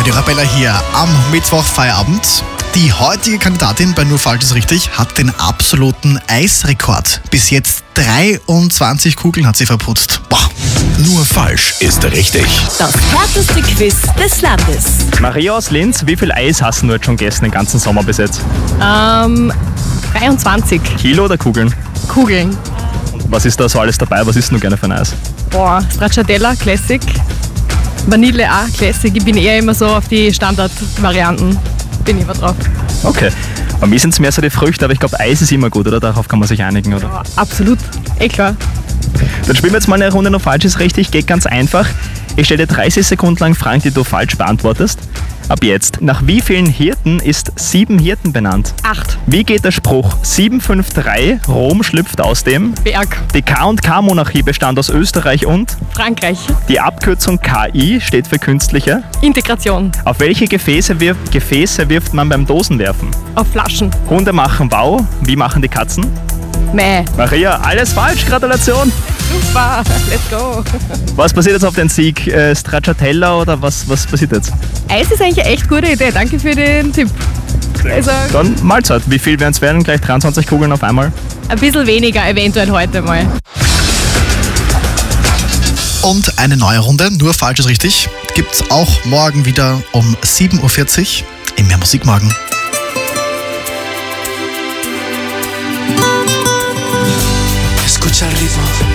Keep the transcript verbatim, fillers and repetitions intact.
Radio Arabella hier am Mittwoch Feierabend. Die heutige Kandidatin bei Nur Falsch ist richtig hat den absoluten Eisrekord. Bis jetzt dreiundzwanzig Kugeln hat sie verputzt. Boah. Nur Falsch ist richtig. Das härteste Quiz des Landes. Maria aus Linz, wie viel Eis hast du jetzt schon gegessen den ganzen Sommer bis jetzt? Ähm, dreiundzwanzig Kilo oder Kugeln? Kugeln. Was ist da so alles dabei? Was isst du gerne für ein Eis? Boah, Stracciatella, Classic. Vanille auch, Classic. Ich bin eher immer so auf die Standardvarianten. Bin immer drauf. Okay. Bei mir sind es mehr so die Früchte, aber ich glaube, Eis ist immer gut, oder? Darauf kann man sich einigen, oder? Ja, absolut. Eh klar. Dann spielen wir jetzt mal eine Runde Nur Falsch ist richtig. Geht ganz einfach. Ich stelle dir dreißig Sekunden lang Fragen, die du falsch beantwortest. Ab jetzt. Nach wie vielen Hirten ist sieben Hirten benannt? Acht. Wie geht der Spruch sieben fünf drei, Rom schlüpft aus dem? Berg. Die K und K-Monarchie bestand aus Österreich und? Frankreich. Die Abkürzung K I steht für künstliche. Integration. Auf welche Gefäße, wirf, Gefäße wirft man beim Dosenwerfen? Auf Flaschen. Hunde machen Wow. Wie machen die Katzen? Mäh. Maria, alles falsch. Gratulation. Super. Let's go. Was passiert jetzt auf den Sieg? Äh, Stracciatella oder was, was passiert jetzt? Eis ist eigentlich eine echt gute Idee. Danke für den Tipp. Also Dann Mahlzeit. Wie viel werden es werden? Gleich dreiundzwanzig Kugeln auf einmal? ein bisschen weniger eventuell heute mal. Und eine neue Runde, Nur Falsch ist richtig, gibt's auch morgen wieder um sieben Uhr vierzig im Mehr Musik morgen.